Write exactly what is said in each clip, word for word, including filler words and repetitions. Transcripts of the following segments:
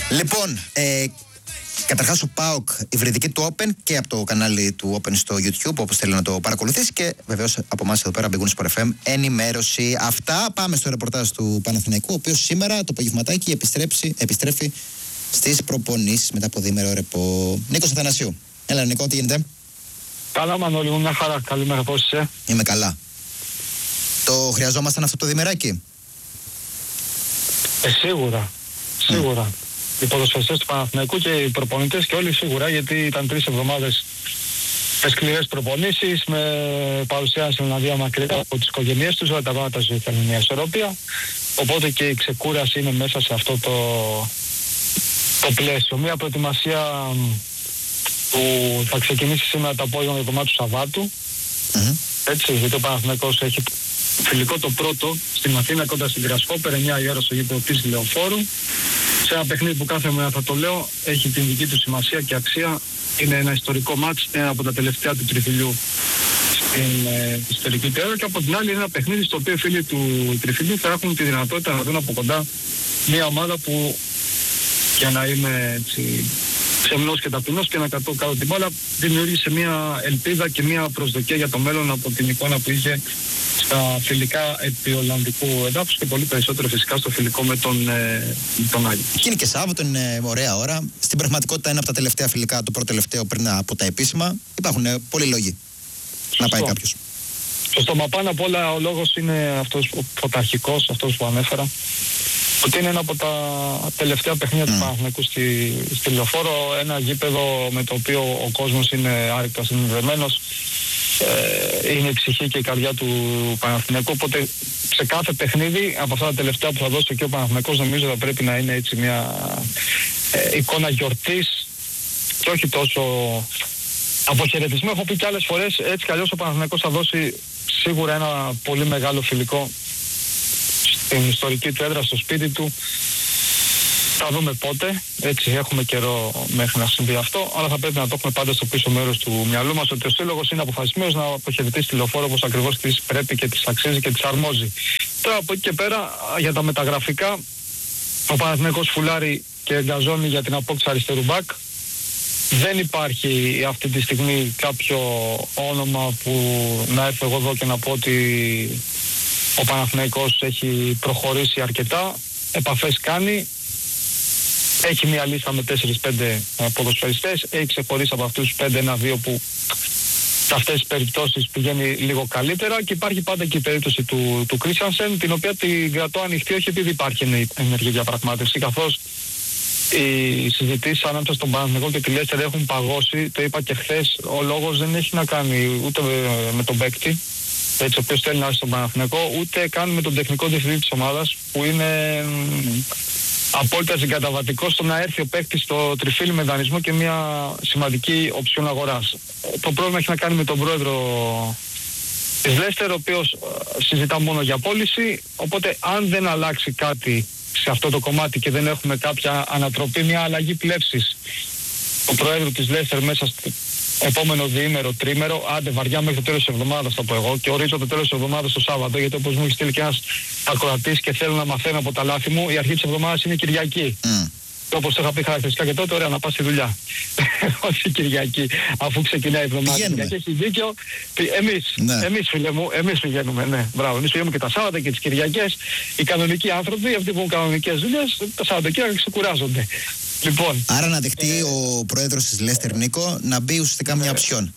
Λοιπόν, ε, καταρχάς ο ΠΑΟΚ υβριδική του Open και από το κανάλι του Open στο YouTube, όπως θέλει να το παρακολουθήσει, και βεβαίως από εμάς εδώ πέρα Big Win Sport εφ εμ ενημέρωση. Αυτά, πάμε στο ρεπορτάζ του Παναθηναϊκού, ο οποίος σήμερα το απογευματάκι επιστρέφει στις προπονήσεις μετά από διήμερο ρεπό. Νίκος Αθανασίου. Έλα Νίκο, τι γίνεται? Καλά Μανώλη μου, μια χαρά. Καλημέρα, πώς είσαι? Είμαι καλά. Το χρειαζόμασταν αυτό το διημεράκι? Ε, σίγουρα. Σίγουρα. Mm. Οι ποδοσφαιριστές του Παναθηναϊκού και οι προπονητές και όλοι σίγουρα, γιατί ήταν τρεις εβδομάδες με σκληρές προπονήσεις, με παρουσία στην Ολλανδία μακριά από τις οικογένειές τους, όλα τα πράγματα σου ήθελαν μια ισορροπία. Οπότε και η ξεκούραση είναι μέσα σε αυτό το, το πλαίσιο. Μια προετοιμασία που θα ξεκινήσει σήμερα το απόγευμα για το μάτι του Σαββάτου. Mm-hmm. Έτσι, γιατί ο Παναθηναϊκός έχει φιλικό το πρώτο στην Αθήνα κοντά στην Γρασχόπερ, εννιά η ώρα στο γήπεδο της Λεωφόρου. Σε ένα παιχνίδι που κάθε μέρα θα το λέω έχει την δική του σημασία και αξία. Είναι ένα ιστορικό μάτς, ένα από τα τελευταία του Τριφυλιού στην ε, ιστορική περίοδο, και από την άλλη είναι ένα παιχνίδι στο οποίο οι φίλοι του Τριφυλιού θα έχουν τη δυνατότητα να δουν από κοντά μια ομάδα που, για να είμαι έτσι ξεμνός και ταπεινός και να κατώ κάτω την μπάλα, δημιούργησε μια ελπίδα και μια προσδοκία για το μέλλον από την εικόνα που είχε στα φιλικά επί Ολλανδικού εδάφους και πολύ περισσότερο φυσικά στο φιλικό με τον, ε, τον Άγιο. Και είναι και Σάββατο, είναι ωραία ώρα. Στην πραγματικότητα είναι από τα τελευταία φιλικά, το πρώτο τελευταίο πριν από τα επίσημα. Υπάρχουν ε, πολλοί λόγοι. Σωστό. Να πάει κάποιος. Σωστό, μα πάνω απ' όλα ο λόγος είναι αυτός ο πρωταρχικός, αυτός που ανέφερα. Ότι είναι ένα από τα τελευταία παιχνίδια mm. του Παναθηναϊκού στη, στη Λεωφόρο, ένα γήπεδο με το οποίο ο κόσμος είναι άρρηκτα συνδεδεμένος. Ε, είναι η ψυχή και η καρδιά του Παναθηναϊκού, οπότε σε κάθε παιχνίδι από αυτά τα τελευταία που θα δώσει και ο Παναθηναϊκός νομίζω θα πρέπει να είναι έτσι μια ε, εικόνα γιορτής και όχι τόσο αποχαιρετισμό. Έχω πει και άλλες φορές, έτσι κι αλλιώς ο Παναθηναϊκός θα δώσει σίγουρα ένα πολύ μεγάλο φιλικό στην ιστορική του έδρα, στο σπίτι του. Θα δούμε πότε, έτσι έχουμε καιρό μέχρι να συμβεί αυτό, αλλά θα πρέπει να το έχουμε πάντα στο πίσω μέρος του μυαλού μας ότι ο σύλλογος είναι αποφασισμένος να αποχαιρετήσει τη Λεωφόρο όπως ακριβώς της πρέπει και της αξίζει και της αρμόζει. Τώρα από εκεί και πέρα για τα μεταγραφικά, ο Παναθηναϊκός φουλάρει και εγκαζώνει για την απόκτηση αριστερού μπακ. Δεν υπάρχει αυτή τη στιγμή κάποιο όνομα που να έρθω εγώ εδώ και να πω ότι ο Παναθηναϊκός έχει προχωρήσει αρκετά, επαφές κάνει. Έχει μια λίστα με τέσσερις πέντε ποδοσφαιριστές, έχει ξεχωρίσει από αυτούς τους πέντε ένα-δύο που σε αυτές τις περιπτώσεις πηγαίνει λίγο καλύτερα, και υπάρχει πάντα και η περίπτωση του, του Κρίστιανσεν, την οποία την κρατώ ανοιχτή, όχι επειδή υπάρχει ενεργή διαπραγμάτευση, καθώς οι συζητήσεις ανάμεσα στον Παναθηναϊκό και τη Λέστερ έχουν παγώσει. Το είπα και χθες, ο λόγος δεν έχει να κάνει ούτε με τον παίκτη, έτσι, ο οποίος θέλει να έρθει στον Παναθηναϊκό, ούτε καν με τον τεχνικό διευθυντή της ομάδας, που είναι απόλυτα συγκαταβατικό στο να έρθει ο παίκτης στο τριφύλι με δανεισμό και μια σημαντική οψιόν αγοράς. Το πρόβλημα έχει να κάνει με τον πρόεδρο της Λέστερ, ο οποίος συζητά μόνο για πώληση, οπότε αν δεν αλλάξει κάτι σε αυτό το κομμάτι και δεν έχουμε κάποια ανατροπή, μια αλλαγή πλεύσης του πρόεδρου της Λέστερ μέσα στο επόμενο διήμερο, τρίμερο, άντε βαριά μέχρι το τέλος της εβδομάδας θα πω εγώ, και ορίζω το τέλος της εβδομάδας το Σάββατο, γιατί όπως μου έχει στείλει και ένας ακροατής και θέλω να μαθαίνω από τα λάθη μου, η αρχή της εβδομάδας είναι Κυριακή. Mm. Και όπως είχα πει χαρακτηριστικά και τότε, ωραία να πας στη δουλειά. Όχι Κυριακή, αφού ξεκινάει η εβδομάδα. Κυριακή έχει δίκιο. Εμείς, ναι. εμείς φίλε μου, εμείς πηγαίνουμε, ναι, μπράβο. Εμείς πηγαίνουμε και τα Σάββατα και τις Κυριακές. Οι κανονικοί άνθρωποι, αυτοί που έχουν κανονικές δουλειές, τα Σαββατοκύριακα ξεκουράζονται. Λοιπόν, άρα να δεχτεί ε, ο πρόεδρος της Λέστερ, Νίκο, να μπει ουσιαστικά μια οψιόν.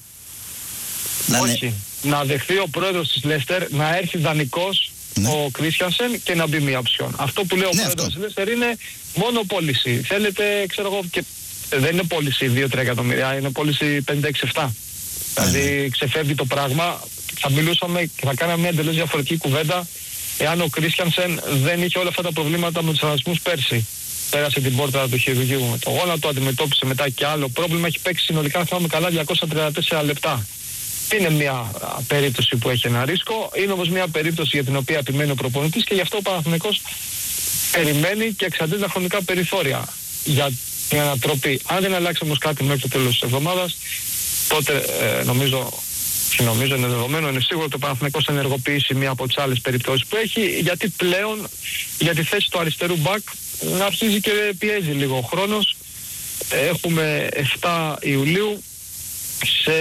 Όχι. Ναι. Να δεχτεί ο πρόεδρος της Λέστερ να έρθει δανεικός, ναι, ο Κρίστιανσεν, και να μπει μια οψιόν. Αυτό που λέει ο ναι, πρόεδρος της Λέστερ είναι μόνο πώληση. Θέλετε, ξέρω εγώ, και δεν είναι πώληση δύο τρία εκατομμύρια, είναι πώληση πέντε έξι επτά. Ναι. Δηλαδή ξεφεύγει το πράγμα. Θα μιλούσαμε και θα κάναμε μια εντελώς διαφορετική κουβέντα εάν ο Κρίστιανσεν δεν είχε όλα αυτά τα προβλήματα με τους τραυματισμούς πέρσι. Πέρασε την πόρτα του χειρουργείου με το γόνατο, αντιμετώπισε μετά και άλλο πρόβλημα. Έχει παίξει συνολικά, αν θυμάμαι καλά, διακόσια τριάντα τέσσερα λεπτά. Είναι μια περίπτωση που έχει ένα ρίσκο, είναι όμως μια περίπτωση για την οποία επιμένει ο προπονητής, και γι' αυτό ο Παναθηναϊκός περιμένει και εξαντλεί τα χρονικά περιθώρια για την ανατροπή. Αν δεν αλλάξει όμως κάτι μέχρι το τέλος της εβδομάδας, τότε ε, νομίζω, και νομίζω είναι δεδομένο, είναι σίγουρο ότι ο Παναθηναϊκός θα ενεργοποιήσει μία από τις άλλες περιπτώσεις που έχει, γιατί πλέον για τη θέση του αριστερού μπακ να αρχίζει και πιέζει λίγο ο χρόνος. Έχουμε εφτά Ιουλίου, σε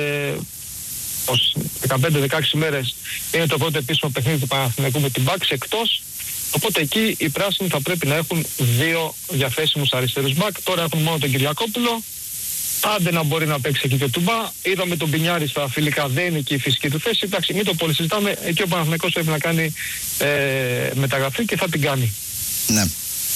δεκαπέντε δεκαέξι μέρες είναι το πρώτο επίσημο παιχνίδι του Παναθηναϊκού με την Μπακ εκτός. Οπότε εκεί οι πράσινοι θα πρέπει να έχουν δύο διαθέσιμους αριστερούς μπακ. Τώρα έχουν μόνο τον Κυριακόπουλο. Άντε να μπορεί να παίξει εκεί και ο Τουμπά. Είδαμε τον Πινιάρη στα φιλικά, δεν είναι και η φυσική του θέση. Εντάξει, μην το πολύ συζητάμε. Εκεί ο Παναθηναϊκός πρέπει να κάνει ε, μεταγραφή και θα την κάνει. Ναι.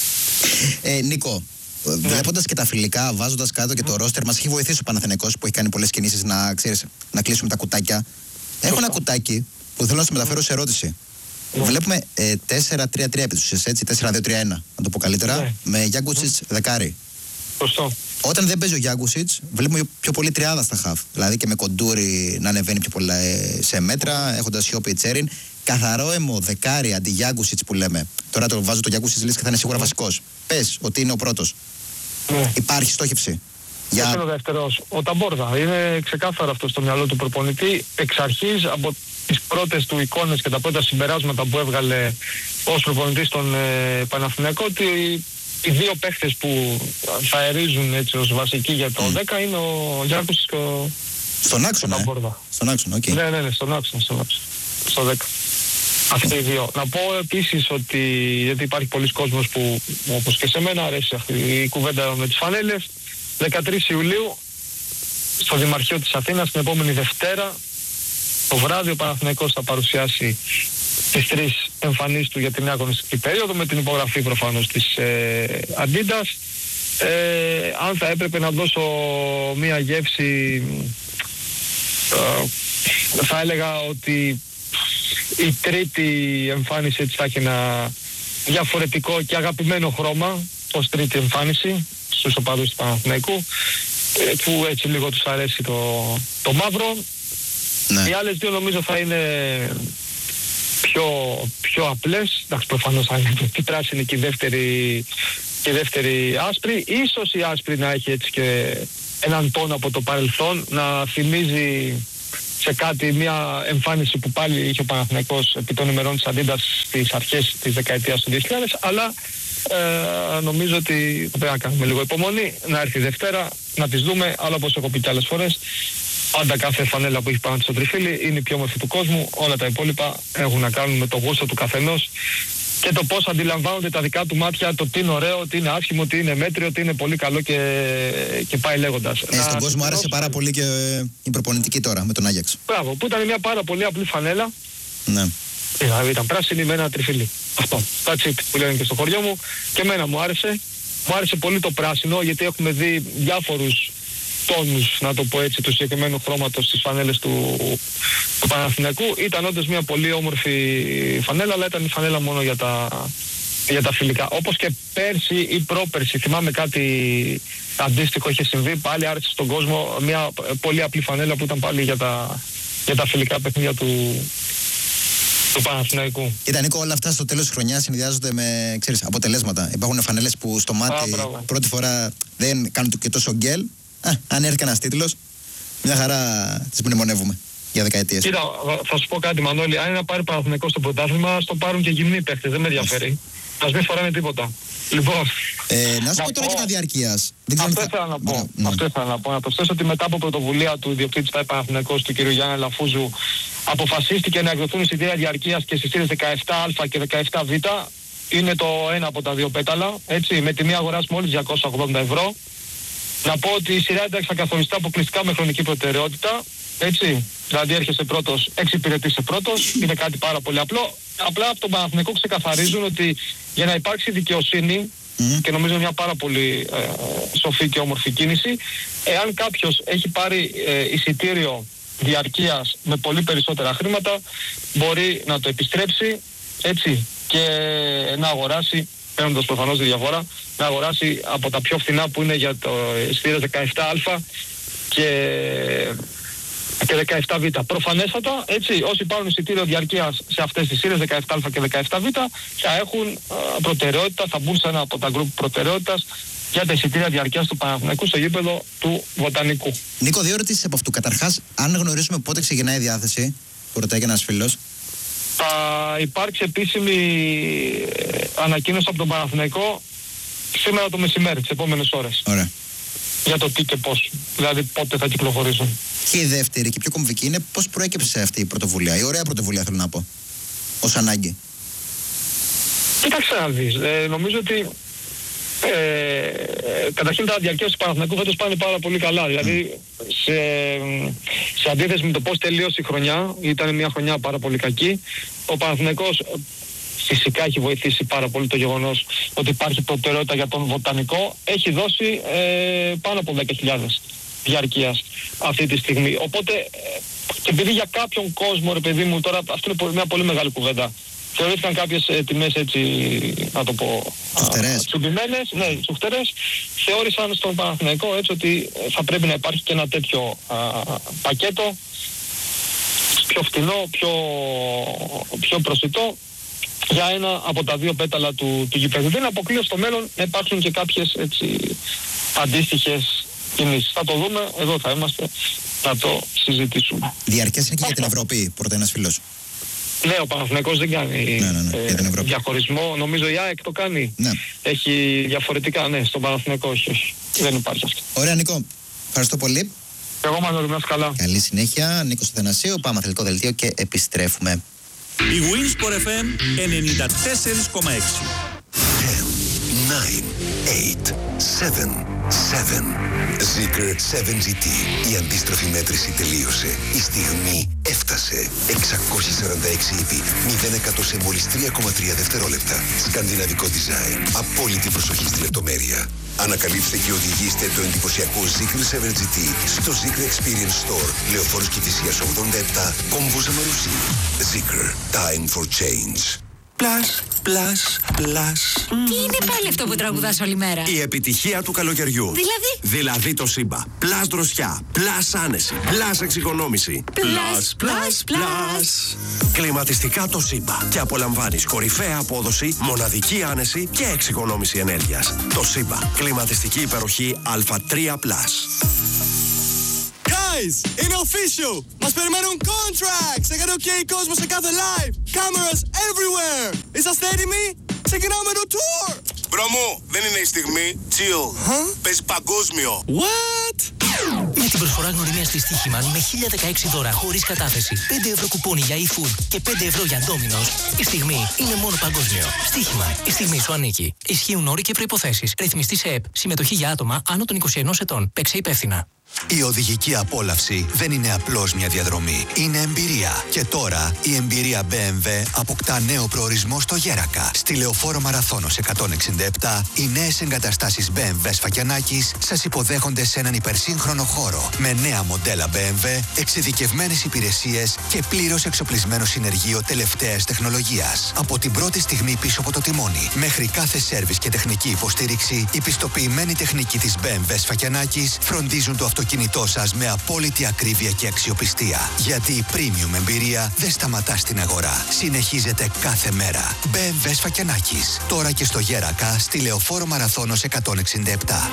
Ε, Νίκο, ναι. Βλέποντας και τα φιλικά, βάζοντας κάτω και το ρόστερ, μας έχει βοηθήσει ο Παναθηναϊκός που έχει κάνει πολλές κινήσεις να, ξέρεις, να κλείσουμε τα κουτάκια. Έχω ένα κουτάκι που θέλω να σου μεταφέρω σε ερώτηση. Ναι. Βλέπουμε ε, τέσσερα τρία τρία επί τους, έτσι, τέσσερα δύο τρία ένα, να το πω καλύτερα, ναι. Με Γιάνκουτσιτς ναι. δεκάρι. Σωστό. Όταν δεν παίζει ο Γιάνκουτσιτς, βλέπουμε πιο πολύ τριάδα στα χαφ. Δηλαδή και με Κοντούρι να ανεβαίνει πιο πολλά ε, σε μέτρα, έχοντας Σιώπη Τσέριν. Καθαρό αιμο δεκάρι αντί Γιάνκουτσιτς που λέμε. Τώρα το βάζω το Γιάνκουτσιτς λες και θα είναι σίγουρα βασικός. Πες ότι είναι ο πρώτος. Ναι. Υπάρχει στόχευση. Για... είναι ο δεύτερος. Ο Ταμπόρδα. Είναι ξεκάθαρο αυτό στο μυαλό του προπονητή. Εξ αρχής από τις πρώτες του εικόνες και τα πρώτα συμπεράσματα που έβγαλε ως προπονητής στον ε, Παναθηναϊκό, ότι οι δύο παίχτες που θα αερίζουν έτσι ως βασικοί για το mm. δέκα είναι ο Γιάνκουτσιτς και ο στον άξονα. Ε? Στον άξονα, οκ. Okay. Ναι, ναι, ναι, στον άξονα, στον άξονα. Στο δέκα. Αυτοί οι δύο. Να πω επίσης ότι, γιατί υπάρχει πολλοί κόσμος που όπως και σε μένα αρέσει αυτή η κουβέντα με τις φανέλες, δεκατρείς Ιουλίου στο Δημαρχείο της Αθήνας την επόμενη Δευτέρα το βράδυ ο Παναθηναϊκός θα παρουσιάσει τις τρεις εμφανίσεις του για την νέα αγωνιστική περίοδο με την υπογραφή προφανώς της ε, Αντίντας. Ε, αν θα έπρεπε να δώσω μία γεύση, ε, θα έλεγα ότι η τρίτη εμφάνιση έτσι θα έχει ένα διαφορετικό και αγαπημένο χρώμα ως τρίτη εμφάνιση στους οπαδούς του Παναθηναϊκού, που έτσι λίγο τους αρέσει το, το μαύρο. Ναι. Οι άλλες δύο νομίζω θα είναι πιο, πιο απλές. Εντάξει, προφανώς θα είναι η πράσινη και η δεύτερη, και η δεύτερη άσπρη. Ίσως η άσπρη να έχει έτσι και έναν τόνο από το παρελθόν, να θυμίζει σε κάτι μια εμφάνιση που πάλι είχε ο Παναθηναϊκός επί των ημερών της Αντίντας στις αρχές της δεκαετίας του δύο χιλιάδες, αλλά ε, νομίζω ότι πρέπει να κάνουμε λίγο υπομονή, να έρθει η Δευτέρα, να τις δούμε, αλλά όπως έχω πει και άλλες φορές, πάντα κάθε φανέλα που έχει πάνω στο τριφύλι είναι η πιο όμορφη του κόσμου, όλα τα υπόλοιπα έχουν να κάνουν με το γούστο του καθενός και το πώς αντιλαμβάνονται τα δικά του μάτια, το τι είναι ωραίο, τι είναι άσχημο, τι είναι μέτριο, τι είναι πολύ καλό και, και πάει λέγοντας. Ε, στον κόσμο άρεσε πάρα πολύ και η προπονητική τώρα με τον Άγιαξ. Μπράβο, που ήταν μια πάρα πολύ απλή φανέλα. Ναι. Δηλαδή ήταν πράσινη με ένα τριφύλι. Αυτό. That's it που λένε και στο χωριό μου. Και εμένα μου άρεσε. Μου άρεσε πολύ το πράσινο, γιατί έχουμε δει διάφορους τόνους, να το πω έτσι, του συγκεκριμένου χρώματος στις φανέλες του, του Παναθηναϊκού. Ήταν όντως μια πολύ όμορφη φανέλα, αλλά ήταν η φανέλα μόνο για τα, για τα φιλικά. Όπως και πέρσι ή πρόπερσι, θυμάμαι κάτι αντίστοιχο είχε συμβεί, πάλι άρεσε στον κόσμο μια πολύ απλή φανέλα που ήταν πάλι για τα, για τα φιλικά παιχνίδια του, του Παναθηναϊκού. Ήταν, Νίκο, όλα αυτά στο τέλος της χρονιάς συνδυάζονται με, ξέρεις, αποτελέσματα. Υπάρχουν φανέλες που στο μάτι Α, πρώτη φορά δεν κάνουν και τόσο γκέλ. Α, αν έρθει κανένας τίτλος, μια χαρά τις μνημονεύουμε για δεκαετίες. Κοίτα, θα σου πω κάτι, Μανώλη. Αν είναι να πάρει Παναθηναϊκός στο πρωτάθλημα, στο πάρουν και γυμνοί παίχτες, δεν με ενδιαφέρει. Ας μην φοράνε τίποτα. Λοιπόν, ε, να σου πω τώρα και τα διαρκείας. Αυτό ήθελα να πω. Ναι. Αυτό ήθελα να πω. Να προσθέσω ότι μετά από πρωτοβουλία του ιδιοκτήτη ΤΑΕ Παναθηναϊκός, του κ. Γιάννη Λαφούζου, αποφασίστηκε να εκδοθούν εισιτήρια διαρκείας και στις σειρές δεκαεπτά Α και δεκαεπτά Β. Είναι το ένα από τα δύο πέταλα. Έτσι, με τιμή αγοράς μόλις διακόσια ογδόντα ευρώ. Να πω ότι η σειρά ένταξη θα καθοριστεί αποκλειστικά με χρονική προτεραιότητα. Έτσι. Δηλαδή έρχεσαι πρώτος, εξυπηρετείσαι πρώτος. Είναι κάτι πάρα πολύ απλό. Απλά από τον Παναθηναϊκό ξεκαθαρίζουν ότι για να υπάρξει δικαιοσύνη, mm. και νομίζω μια πάρα πολύ ε, σοφή και όμορφη κίνηση, εάν κάποιος έχει πάρει ε, εισιτήριο διαρκείας με πολύ περισσότερα χρήματα, μπορεί να το επιστρέψει, έτσι, και να αγοράσει, παίρνοντας προφανώς τη διαφορά, να αγοράσει από τα πιο φθηνά που είναι για το εισιτήριο δεκαεπτά Α και, και δεκαεπτά Β. Προφανέστατα, έτσι, όσοι πάρουν εισιτήριο διαρκείας σε αυτές τις σειρές δεκαεπτά Α και δεκαεπτά Β θα έχουν α, προτεραιότητα, θα μπουν σε ένα από τα γκρουπ προτεραιότητας για τα εισιτήρια διαρκείας του Παναθηναϊκού στο γήπεδο του Βοτανικού. Νίκο, δύο ερωτήσεις από αυτού. Καταρχάς, αν γνωρίζουμε πότε ξεκινάει η διάθεση, που ρωτάει και ένας φίλος. Θα υπάρξει επίσημη ανακοίνωση από τον Παναθηναϊκό σήμερα το μεσημέρι, τις επόμενες ώρες. Ωραία. Για το τι και πώς. Δηλαδή πότε θα κυκλοφορήσουν. Και η δεύτερη και πιο κομβική είναι πώς προέκυψε αυτή η πρωτοβουλία. Η ωραία πρωτοβουλία, θέλω να πω. Ως ανάγκη. Κοίταξε να δεις. Ε, νομίζω ότι ε, καταρχήν τα διαρκεία του Παναθηναϊκού φέτος πάνε πάρα πολύ καλά. Δηλαδή σε, σε αντίθεση με το πώς τελείωσε η χρονιά, ήταν μια χρονιά πάρα πολύ κακή, ο Παναθηναϊκός φυσικά έχει βοηθήσει πάρα πολύ το γεγονός ότι υπάρχει προτεραιότητα για τον Βοτανικό. Έχει δώσει ε, πάνω από δέκα χιλιάδες διαρκείας αυτή τη στιγμή. Οπότε ε, και επειδή για κάποιον κόσμο, ρε παιδί μου, τώρα αυτό είναι μια πολύ μεγάλη κουβέντα. Θεωρήθηκαν κάποιες ε, τιμές έτσι, να το πω, τσουμπημένες, ναι, τσουχτερές. Θεώρησαν στον Παναθηναϊκό έτσι ότι θα πρέπει να υπάρχει και ένα τέτοιο α, πακέτο πιο φτηνό, πιο, πιο προσιτό για ένα από τα δύο πέταλα του, του γηπέδου. Δεν αποκλείω στο μέλλον να υπάρχουν και κάποιες έτσι, αντίστοιχες κινήσεις. Θα το δούμε, εδώ θα είμαστε να το συζητήσουμε. Διαρκές είναι και για την Ευρώπη, πρώτα ένας φίλος. Ναι, ο Παναθηναϊκός δεν κάνει ναι, ναι, ναι, ε, διαχωρισμό. Νομίζω η ΑΕΚ το κάνει. Ναι. Έχει διαφορετικά, ναι, στον Παναθηναϊκό όχι, όχι. Δεν υπάρχει αυτό. Ωραία, Νίκο. Ευχαριστώ πολύ. Εγώ Μανώλη, να είσαι καλά. Καλή συνέχεια. Νίκος Αθανασίου, πάμε αθλητικό δελτίο και επιστρέφουμε. Η Winsport εφ εμ ενενήντα τέσσερα κόμμα έξι. εννιά, οκτώ, επτά, επτά. Zeekr επτά τζι τι. Η αντίστροφη μέτρηση τελείωσε. Η στιγμή έφτασε. εξακόσια σαράντα έξι ύπη, μηδέν εκατό σε μόλις τρία κόμμα τρία δευτερόλεπτα. Σκανδιναβικό design. Απόλυτη προσοχή στη λεπτομέρεια. Ανακαλύψτε και οδηγήστε το εντυπωσιακό Zeekr επτά τζι τι στο Zeekr Experience Store, Λεωφόρος Κηφισίας ογδόντα επτά, Κόμβος Αμαρουσί. Zeekr. Time for change. Plus, plus, plus. Τι είναι πάλι αυτό που τραγουδάς όλη μέρα? Η επιτυχία του καλοκαιριού. Δηλαδή? Δηλαδή το Σύμπα. Plus δροσιά, plus άνεση, plus εξοικονόμηση. Plus, plus, plus. Κλιματιστικά το Σύμπα. Και απολαμβάνεις κορυφαία απόδοση, μοναδική άνεση και εξοικονόμηση ενέργειας. Το Σύμπα. Κλιματιστική υπεροχή Α τρία plus. Guys, είναι official! Μας περιμένουν contracts! Σε κατοκαίει κόσμο σε κάθε live! Cameras everywhere! Είσαστε έτοιμοι? Ξεκινάμε το tour! Μπρο δεν είναι η στιγμή. Chill. Huh? Παίζει παγκόσμιο. What? Με την προσφορά γνωριμία στη Στοίχημαν με χίλια δεκαέξι δώρα χωρίς κατάθεση, πέντε ευρώ κουπόνι για e-food και πέντε ευρώ για Domino's, η στιγμή είναι μόνο παγκόσμιο. Στοίχημαν. Η στιγμή σου ανήκει. Ισχύουν όροι και προϋποθέσεις. Ρυθμιστή σε ΕΠ. Συμμετοχή για άτομα άνω των είκοσι ενός ετών. Παίξε υπεύθυνα. Η οδηγική απόλαυση δεν είναι απλώς μια διαδρομή. Είναι εμπειρία. Και τώρα η εμπειρία μπι εμ ντάμπλιου αποκτά νέο προορισμό στο Γέρακα. Στη Λεωφόρο Μαραθώνος εκατόν εξήντα επτά, οι νέες εγκαταστάσεις μπι εμ ντάμπλιου Σφακιανάκης σας υποδέχονται σε έναν υπερσύγχρονο χώρο. Με νέα μοντέλα μπι εμ ντάμπλιου, εξειδικευμένες υπηρεσίες και πλήρως εξοπλισμένο συνεργείο τελευταίας τεχνολογίας. Από την πρώτη στιγμή πίσω από το τιμόνι, μέχρι κάθε σέρβις και τεχνική υποστήριξη, η πιστοποιημένη τεχνική της μπι εμ ντάμπλιου Σφακιανάκης φροντίζουν το αυτοκίνητό σας με απόλυτη ακρίβεια και αξιοπιστία. Γιατί η premium εμπειρία δεν σταματά στην αγορά. Συνεχίζεται κάθε μέρα. μπι εμ ντάμπλιου Σφακιανάκης. Τώρα και στο Γέρακα, στη Λεωφόρο Μαραθώνος εκατόν εξήντα επτά.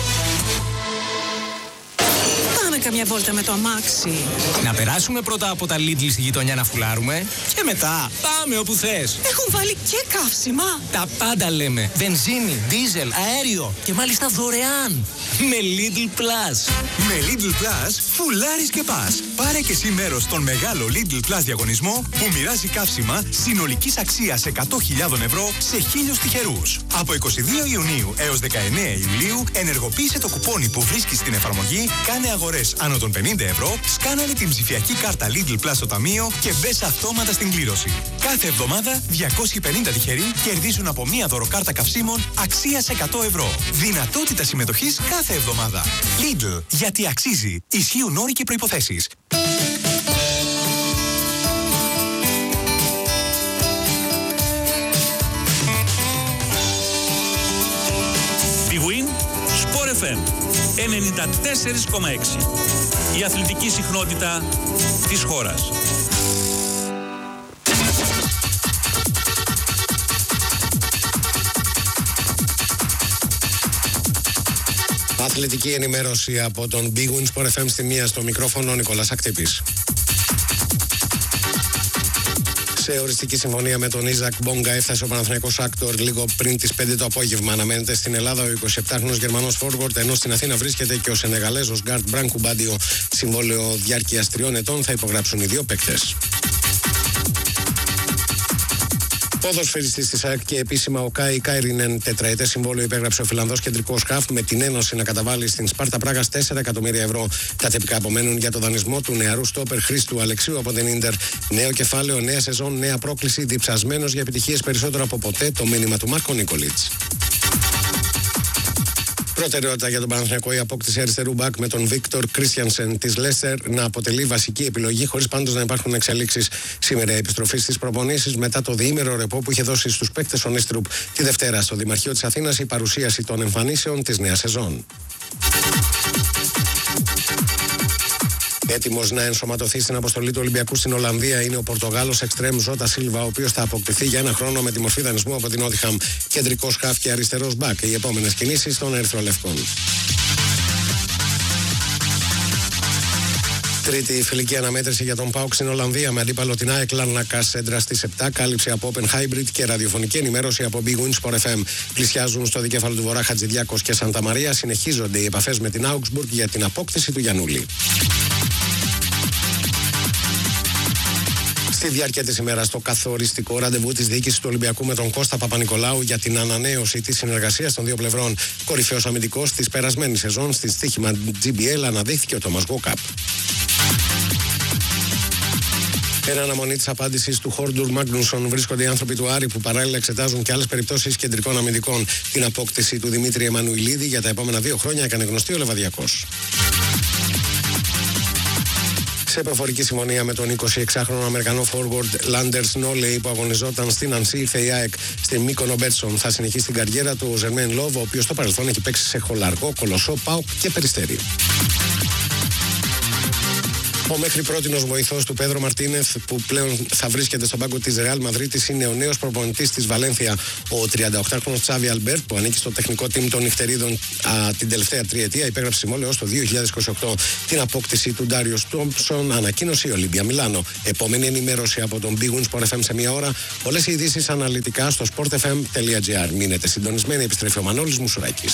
Πάμε καμιά βόλτα με το αμάξι. Να περάσουμε πρώτα από τα Lidl στη γειτονιά να φουλάρουμε και μετά πάμε όπου θες. Έχουν βάλει και καύσιμα. Τα πάντα λέμε. Βενζίνη, δίζελ, αέριο και μάλιστα δωρεάν. Με Lidl Plus. Με Lidl Plus φουλάρεις και πας. Πάρε και εσύ μέρος στον μεγάλο Lidl Plus διαγωνισμό που μοιράζει καύσιμα συνολικής αξίας εκατό χιλιάδες ευρώ σε χίλιους τυχερούς. Από εικοστή δεύτερη Ιουνίου έως δεκαεννέα Ιουλίου ενεργοποίησε το κουπόνι που βρίσκεις στην εφαρμογή, κάνε αγορές άνω των πενήντα ευρώ, σκάναρε την ψηφιακή κάρτα Lidl Plus στο ταμείο και μπες αυτόματα στην κλήρωση. Κάθε εβδομάδα διακόσιοι πενήντα τυχεροί κερδίζουν από μία δωροκάρτα καυσίμων αξίας εκατό ευρώ. Δυνατότητα συμμετοχής κάθε εβδομάδα. Lidl, γιατί αξίζει. Ισχύουν όροι και προϋποθέσεις. Big Win Sport εφ εμ ενενήντα τέσσερα κόμμα έξι. Η αθλητική συχνότητα της χώρας. Αθλητική ενημέρωση από τον Big Win Sport εφ εμ στη μία, στο μικρόφωνο ο Νικόλας Ακτύπης. Σε οριστική συμφωνία με τον Ιζακ Μπόγκα έφτασε ο Παναθηναϊκός Άκτορ λίγο πριν τις πέντε το απόγευμα. Αναμένεται στην Ελλάδα ο εικοσιεπτάχρονος Γερμανός Φόρουαρντ, ενώ στην Αθήνα βρίσκεται και ο Σενεγαλέζος γκάρντ Μπράνκου Μπάντιο. Συμβόλαιο διάρκειας τριών ετών θα υπογράψουν οι δύο παίκτες. Ποδοσφαιριστής της ΑΕΚ και επίσημα ο Κάι Κάιρινεν, τετραετές συμβόλαιο υπέγραψε ο Φιλανδός κεντρικός χαφ με την Ένωση να καταβάλει στην Σπάρτα Πράγας τέσσερα εκατομμύρια ευρώ. Τα τυπικά απομένουν για το δανεισμό του νεαρού στόπερ Χρήστου Αλεξίου από την Ίντερ. Νέο κεφάλαιο, νέα σεζόν, νέα πρόκληση, διψασμένος για επιτυχίες περισσότερο από ποτέ, το μήνυμα του Μάρκο Νίκολιτς. Προτεραιότητα για τον Παναθηναϊκό η απόκτηση αριστερού μπακ με τον Βίκτορ Κρίστιανσεν της Λέστερ να αποτελεί βασική επιλογή, χωρίς πάντως να υπάρχουν εξελίξεις. Σήμερα η επιστροφή στις προπονήσεις μετά το διήμερο ρεπό που είχε δώσει στους παίκτες ο Νίστρουπ τη Δευτέρα στο Δημαρχείο της Αθήνας η παρουσίαση των εμφανίσεων της νέας σεζόν. Έτοιμος να ενσωματωθεί στην αποστολή του Ολυμπιακού στην Ολλανδία είναι ο Πορτογάλος εξτρέμ Ζώτα Σίλβα, ο οποίος θα αποκτηθεί για ένα χρόνο με τη μορφή δανεισμού από την Νότιχαμ. Κεντρικός χαφ και αριστερός μπακ. Οι επόμενες κινήσεις των Ερυθρολευκών. Τρίτη φιλική αναμέτρηση για τον ΠΑΟΚ στην Ολλανδία με αντίπαλο την ΑΕΚ Λάρνακα Σέντρα στις επτά. Κάλυψη από Open Hybrid και ραδιοφωνική ενημέρωση από Big Win Sport εφ εμ. Πλησιάζουν στο δικέφαλο του Βορρά Χατζηδιάκος και Σαντα Μαρία. Συνεχίζονται οι επαφές με την Augsburg για την απόκτηση του Γιαννούλη. Στη διάρκεια της ημέρας, το καθοριστικό ραντεβού της διοίκησης του Ολυμπιακού με τον Κώστα Παπα-Νικολάου για την ανανέωση της συνεργασίας των δύο πλευρών. Κορυφαίος αμυντικός της περασμένης σεζόν στη στοίχημα τζι μπι ελ αναδείχθηκε ο Τόμας Γκόκαπ. Εν αναμονή της απάντησης του Χόρντουρ Μάγνουσον βρίσκονται οι άνθρωποι του Άρη που παράλληλα εξετάζουν και άλλες περιπτώσεις κεντρικών αμυντικών. Την απόκτηση του Δημήτρη Εμμανουηλίδη για τα επόμενα δύο χρόνια έκανε γνωστή ο Λεβαδιακός. Σε προφορική συμφωνία με τον εικοσιεξάχρονο Αμερικανό forward Λάντερς Νόλεϊ που αγωνιζόταν στην Ανσί, ήρθε η ΑΕΚ στην Μύκονο Μπέτσον. Θα συνεχίσει την καριέρα του ο Ζερμέν Λόβ, ο οποίος στο παρελθόν έχει παίξει σε Χολαργό, Κολοσσό, ΠΑΟΚ και Περιστέρι. Ο μέχρι πρότινος βοηθός του Πέδρο Μαρτίνεθ, που πλέον θα βρίσκεται στον πάγκο της Ρεάλ Μαδρίτης, είναι ο νέος προπονητής της Βαλένθια, ο τριανταοκτάχρονος Τσάβι Αλμπέρτ, που ανήκει στο τεχνικό team των νυχτερίδων α, την τελευταία τριετία. Υπέγραψε συμβόλαιο ως το δύο χιλιάδες είκοσι οκτώ. Την απόκτηση του Ντάριος Τόμψον ανακοίνωσε η Ολύμπια Μιλάνο. Επόμενη ενημέρωση από τον Big Win Sport εφ εμ σε μία ώρα. Όλες οι ειδήσεις αναλυτικά στο sport f m dot g r. Μείνετε συντονισμένοι, επιστρέφει ο Μανώλης Μουσουράκης.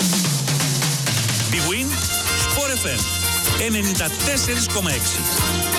ενενήντα τέσσερα κόμμα έξι.